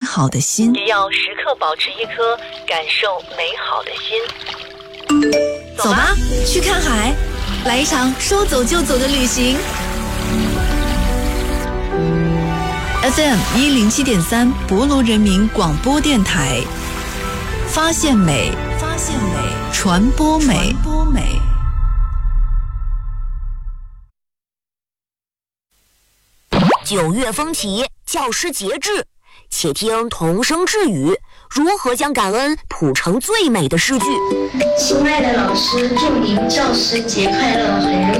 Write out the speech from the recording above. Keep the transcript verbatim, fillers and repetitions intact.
好的心， 也要时刻保持一颗感受美好的心。 走吧，去看海，来一场说走就走的旅行。F M 一零七点三，博罗人民广播电台，发现美，发现美，传播美，传播美。 九月风起，教师节至，且听童声智语，如何将感恩谱成最美的诗句。 亲爱的老师，祝您教师节快乐，很荣幸